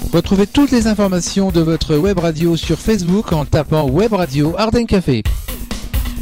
Retrouvez toutes les informations de votre web radio sur Facebook en tapant Web Radio Ardenne Café.